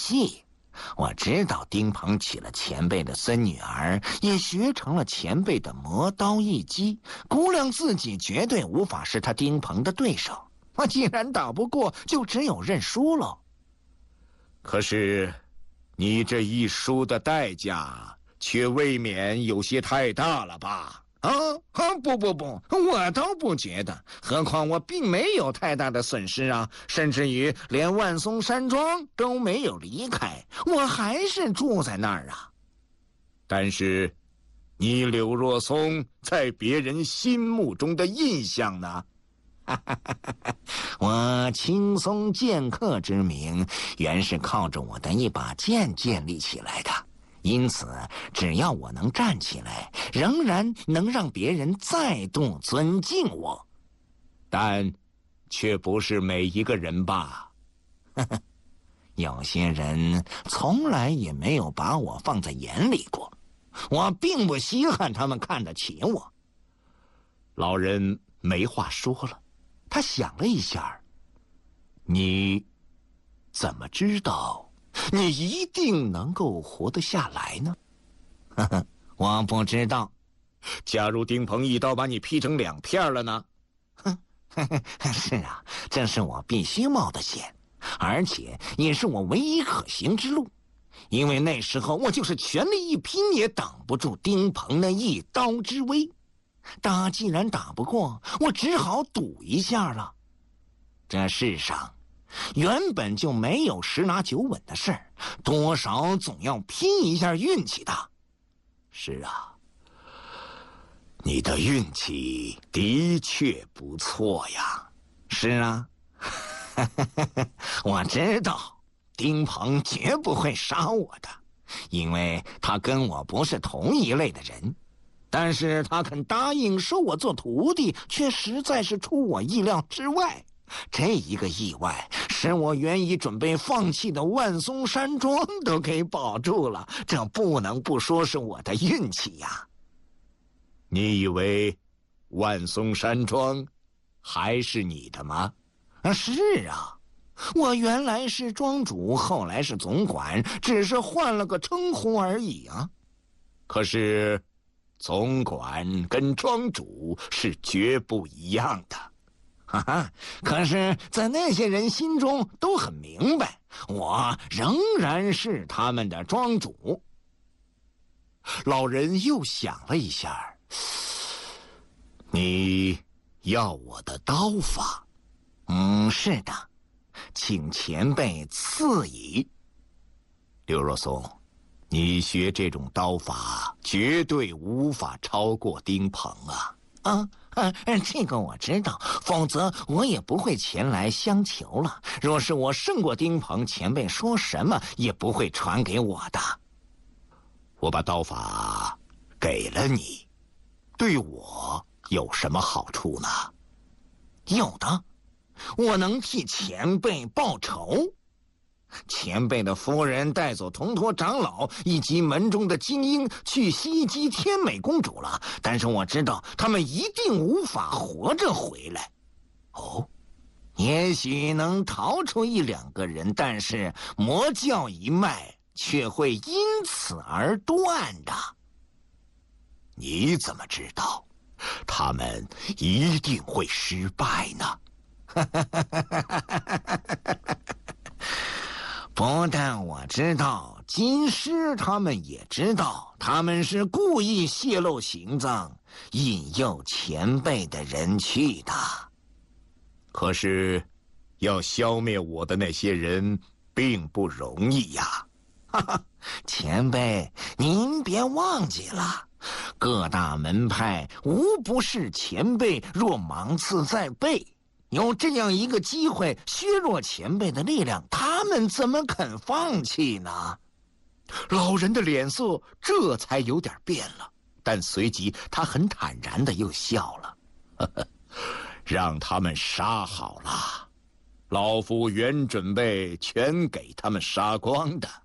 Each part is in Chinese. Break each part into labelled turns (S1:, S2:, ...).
S1: 细。我知道丁鹏娶了前辈的孙女儿，也学成了前辈的魔刀一击，估量自己绝对无法是他丁鹏的对手。我既然打不过，就只有认输了。
S2: 可是，你这一输的代价，却未免有些太大了吧？
S1: 不，我倒不觉得。何况我并没有太大的损失啊，甚至于连万松山庄都没有离开，我还是住在那儿啊。
S2: 但是，你柳若松在别人心目中的印象呢？
S1: 我青松剑客之名，原是靠着我的一把剑建立起来的。因此，只要我能站起来，仍然能让别人再度尊敬我。
S2: 但，却不是每一个人吧？
S1: 有些人从来也没有把我放在眼里过，我并不稀罕他们看得起我。
S2: 老人没话说了，他想了一下，你怎么知道你一定能够活得下来呢？
S1: 我不知道。
S2: 假如丁鹏一刀把你劈成2片了呢？
S1: 是啊，这是我必须冒的险，而且也是我唯一可行之路。因为那时候我就是全力一拼也挡不住丁鹏那一刀之威。既然打不过，我只好赌一下了。这世上原本就没有10拿9稳的事儿，多少总要拼一下运气的。
S2: 是啊，你的运气的确不错呀。
S1: 是啊，我知道丁鹏绝不会杀我的，因为他跟我不是同一类的人。但是他肯答应收我做徒弟，却实在是出我意料之外。这一个意外，使我原已准备放弃的万松山庄都给保住了，这不能不说是我的运气呀。
S2: 你以为万松山庄还是你的吗？
S1: 是啊，我原来是庄主，后来是总管，只是换了个称呼而已啊。
S2: 可是总管跟庄主是绝不一样的。
S1: 可是在那些人心中都很明白，我仍然是他们的庄主。
S2: 老人又想了一下，你要我的刀法？
S1: 是的，请前辈赐以。
S2: 刘若松，你学这种刀法绝对无法超过丁鹏啊。
S1: 这个我知道，否则我也不会前来相求了。若是我胜过丁鹏，前辈说什么也不会传给我的。
S2: 我把刀法给了你，对我有什么好处呢？
S1: 有的，我能替前辈报仇。前辈的夫人带走铜驼长老以及门中的精英去袭击天美公主了，但是我知道他们一定无法活着回来。也许能逃出1、2个人，但是魔教一脉却会因此而断的。
S2: 你怎么知道他们一定会失败呢？
S1: 不但我知道，金师他们也知道，他们是故意泄露行踪，引诱前辈的人去的。
S2: 可是，要消灭我的那些人并不容易呀。
S1: 前辈，您别忘记了，各大门派无不是前辈若芒刺在背。有这样一个机会削弱前辈的力量，他们怎么肯放弃呢？
S2: 老人的脸色这才有点变了，但随即他很坦然的又笑了。让他们杀好了，老夫原准备全给他们杀光的。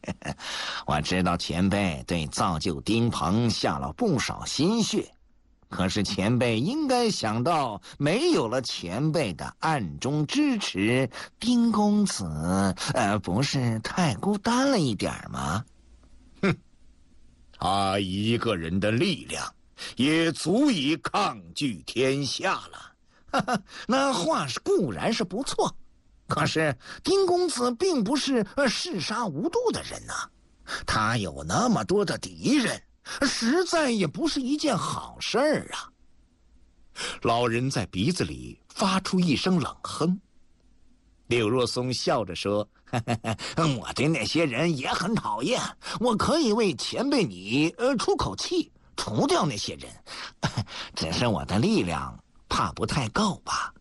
S1: 我知道前辈对造就丁鹏下了不少心血， 可是前辈应该想到，没有了前辈的暗中支持，丁公子不是太孤单了一点吗？
S2: 哼，他一个人的力量也足以抗拒天下了。
S1: 哈哈，那话固然是不错，可是丁公子并不是嗜杀无度的人呐，他有那么多的敌人，实在也不是一件好事儿啊。
S2: 老人在鼻子里发出一声冷哼。
S1: 柳若松笑着说：“我对那些人也很讨厌，我可以为前辈你出口气，除掉那些人，只是我的力量怕不太够吧。”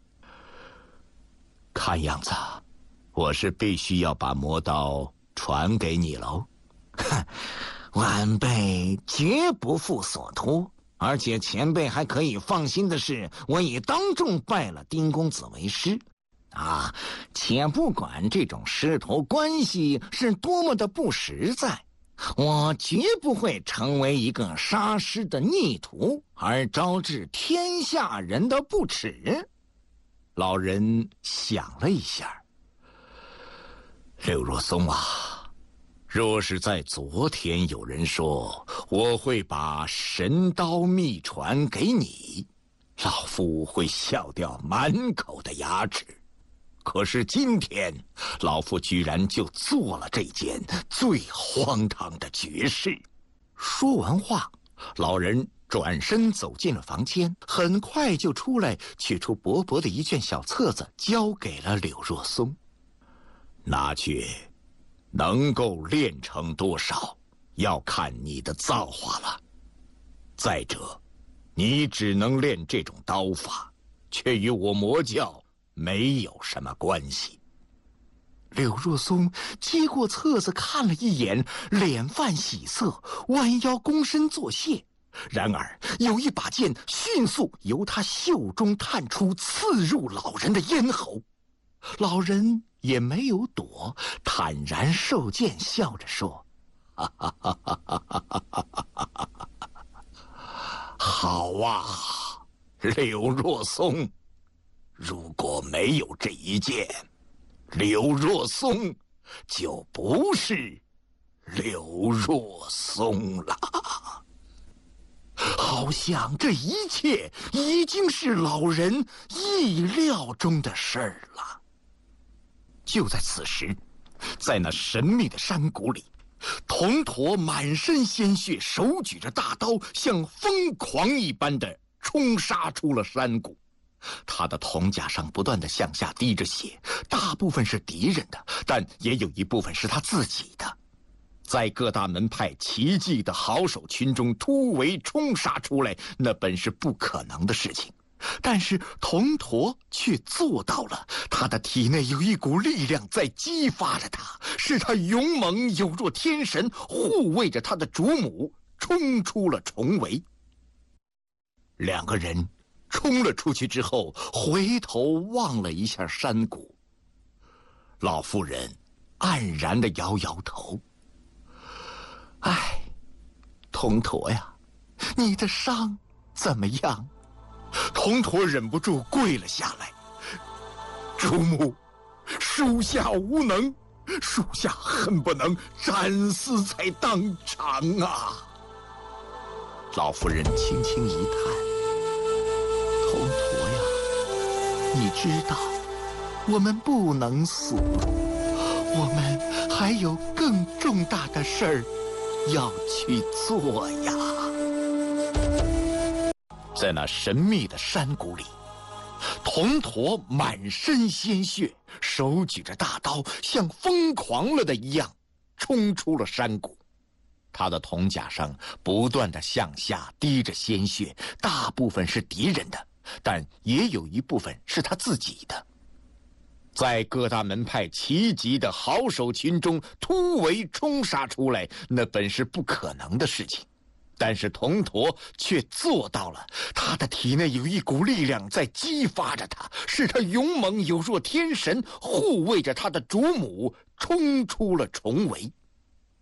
S2: 看样子，我是必须要把魔刀传给你喽。
S1: 晚辈绝不负所托，而且前辈还可以放心的是，我已当众拜了丁公子为师。且不管这种师徒关系是多么的不实在，我绝不会成为一个杀师的逆徒，而招致天下人的不耻。
S2: 老人想了一下，柳若松啊，若是在昨天有人说我会把神刀秘传给你，老夫会笑掉满口的牙齿。可是今天，老夫居然就做了这件最荒唐的绝事。说完话，老人转身走进了房间，很快就出来，取出薄薄的一卷小册子，交给了柳若松。拿去，能够练成多少，要看你的造化了。再者，你只能练这种刀法，却与我魔教没有什么关系。柳若松接过册子看了一眼，脸泛喜色，弯腰躬身作谢。然而有一把剑迅速由他袖中探出，刺入老人的咽喉。老人也没有躲，坦然受剑，笑着说：“好啊，柳若松，如果没有这一剑，柳若松就不是柳若松了。”好像这一切已经是老人意料中的事儿了。就在此时，在那神秘的山谷里，铜驼满身鲜血，手举着大刀，像疯狂一般的冲杀出了山谷。他的铜甲上不断的向下滴着血，大部分是敌人的，但也有一部分是他自己的。在各大门派奇迹的好手群中突围冲杀出来，那本是不可能的事情，但是铜驼却做到了。他的体内有一股力量在激发着他，使他勇猛有若天神，护卫着他的主母冲出了重围。两个人冲了出去之后，回头望了一下山谷。老妇人黯然地摇摇头：“哎，铜驼呀，你的伤怎么样？”铜驼忍不住跪了下来：“主母，属下无能，属下恨不能斩死在当场啊！”老夫人轻轻一叹：“铜驼呀，你知道，我们不能死，我们还有更重大的事儿要去做呀。”在那神秘的山谷里，铜驼满身鲜血，手举着大刀，像疯狂了的一样冲出了山谷。他的铜甲上不断的向下滴着鲜血，大部分是敌人的，但也有一部分是他自己的。在各大门派齐集的好手群中突围冲杀出来，那本是不可能的事情，但是铜驼却做到了。他的体内有一股力量在激发着他，使他勇猛有若天神，护卫着他的主母冲出了重围。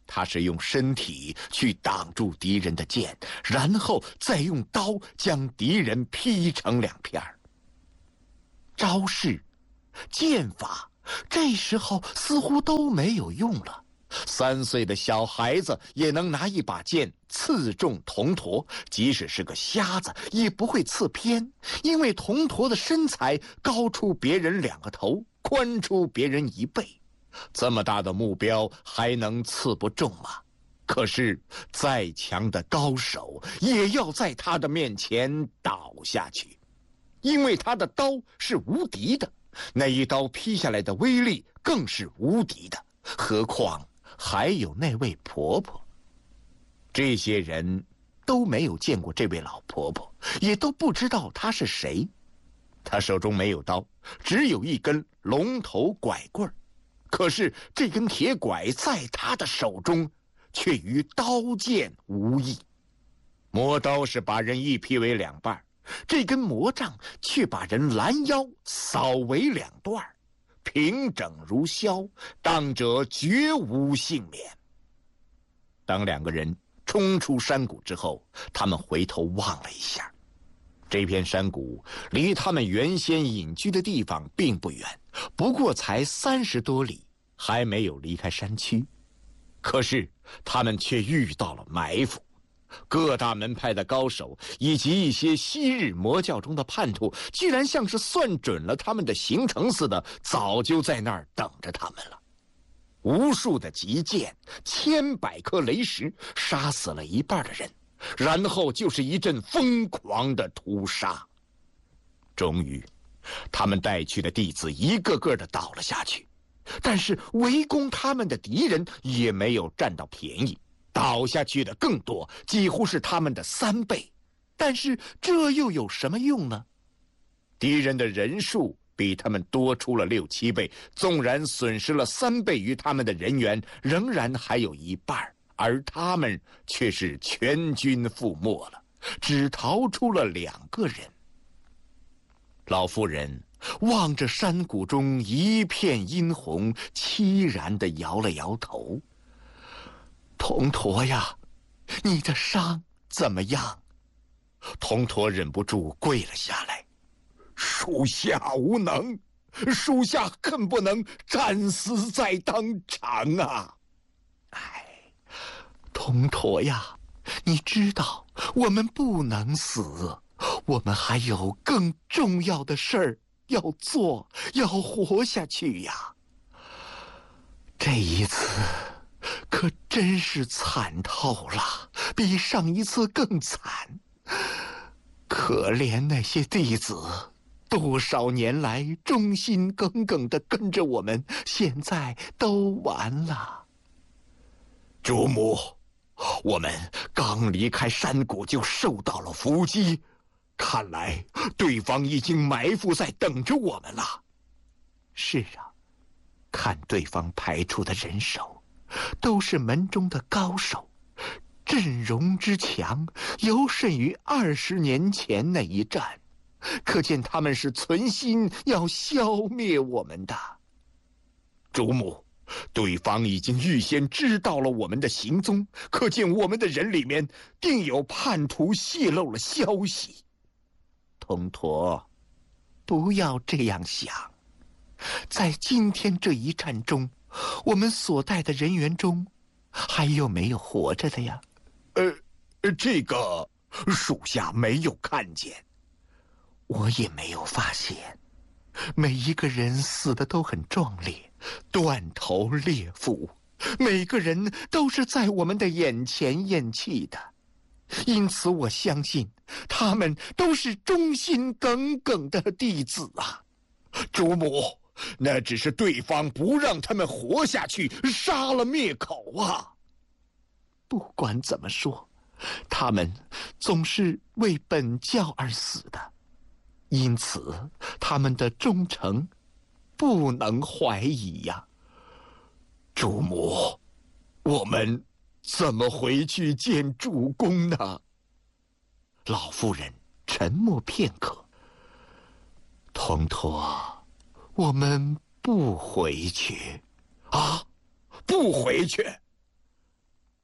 S2: 他是用身体去挡住敌人的剑，然后再用刀将敌人劈成两片。招式、剑法，这时候似乎都没有用了。3岁的小孩子也能拿一把剑刺中铜驼，即使是个瞎子也不会刺偏，因为铜驼的身材高出别人2个头，宽出别人1倍。这么大的目标还能刺不中吗？可是再强的高手也要在他的面前倒下去，因为他的刀是无敌的，那一刀劈下来的威力更是无敌的，何况还有那位婆婆。这些人都没有见过这位老婆婆，也都不知道她是谁。她手中没有刀，只有一根龙头拐棍，可是这根铁拐在她的手中却与刀剑无异。磨刀是把人一劈为2半，这根魔杖却把人拦腰扫为2段，平整如削，当者绝无幸免。当2个人冲出山谷之后，他们回头望了一下，这片山谷离他们原先隐居的地方并不远，不过才30多里，还没有离开山区。可是他们却遇到了埋伏，各大门派的高手以及一些昔日魔教中的叛徒，居然像是算准了他们的行程似的，早就在那儿等着他们了。无数的急箭，千百颗雷石，杀死了一半的人，然后就是一阵疯狂的屠杀。终于，他们带去的弟子一个个的倒了下去，但是围攻他们的敌人也没有占到便宜，倒下去的更多，几乎是他们的3倍。但是这又有什么用呢？敌人的人数比他们多出了6、7倍，纵然损失了3倍于他们的人员，仍然还有一半，而他们却是全军覆没了，只逃出了2个人。老妇人望着山谷中一片殷红，凄然地摇了摇头。铜驼呀，你的伤怎么样？铜驼忍不住跪了下来。属下无能，属下恨不能战死在当场啊！哎，铜驼呀，你知道我们不能死，我们还有更重要的事儿要做，要活下去呀。这一次可真是惨透了，比上一次更惨。可怜那些弟子，多少年来忠心耿耿地跟着我们，现在都完了。主母，我们刚离开山谷就受到了伏击，看来对方已经埋伏在等着我们了。是啊，看对方派出的人手，都是门中的高手，阵容之强，尤甚于20年前那一战，可见他们是存心要消灭我们的。主母，对方已经预先知道了我们的行踪，可见我们的人里面定有叛徒泄露了消息。铜驼，不要这样想，在今天这一战中，我们所带的人员中，还有没有活着的呀？这个属下没有看见。我也没有发现，每一个人死的都很壮烈，断头裂腹，每个人都是在我们的眼前咽气的，因此我相信他们都是忠心耿耿的弟子啊。主母，那只是对方不让他们活下去，杀了灭口啊。不管怎么说，他们总是为本教而死的，因此他们的忠诚不能怀疑呀。主母，我们怎么回去见主公呢？老妇人沉默片刻。铜驼，我们不回去。啊，不回去？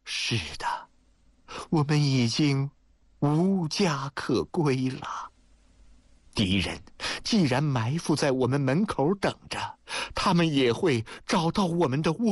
S2: 是的，我们已经无家可归了。敌人既然埋伏在我们门口等着，他们也会找到我们的窝